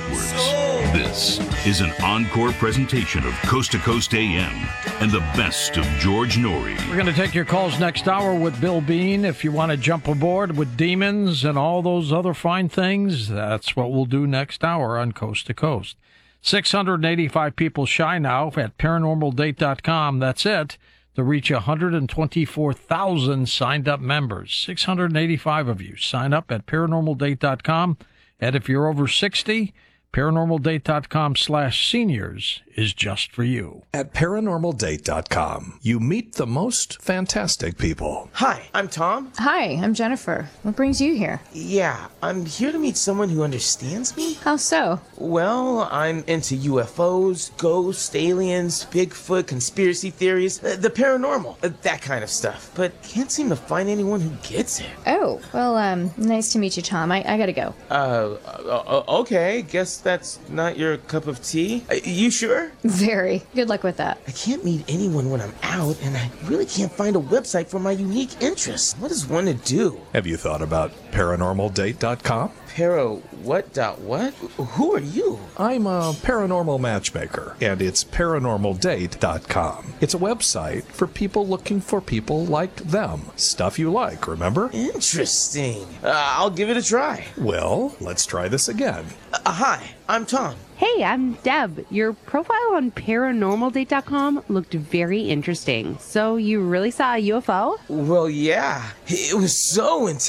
networks. This is an encore presentation of Coast to Coast AM and the best of George Norrie. We're going to take your calls next hour with Bill Bean. If you want to jump aboard with demons and all those other fine things, that's what we'll do next hour on Coast to Coast. 685 people shy now at paranormaldate.com. That's it. To reach 124,000 signed-up members. 685 of you. Sign up at paranormaldate.com. And if you're over 60, paranormaldate.com/seniors is just for you. At paranormaldate.com, you meet the most fantastic people. Hi, I'm Tom. Hi, I'm Jennifer. What brings you here? Yeah, I'm here to meet someone who understands me. How so? Well, I'm into UFOs, ghosts, aliens, Bigfoot, conspiracy theories, the paranormal, that kind of stuff. But can't seem to find anyone who gets it. Oh, well, nice to meet you, Tom. I gotta go. Okay, guess that's not your cup of tea. You sure? Very. Good luck with that. I can't meet anyone when I'm out, and I really can't find a website for my unique interests. What is one to do? Have you thought about paranormaldate.com? What? Who are you? I'm a paranormal matchmaker, and it's paranormaldate.com. It's a website for people looking for people like them. Stuff you like, remember? Interesting. I'll give it a try. Well, let's try this again. Hi, I'm Tom. Hey, I'm Deb. Your profile on paranormaldate.com looked very interesting. So you really saw a UFO? Well, yeah. It was so intense.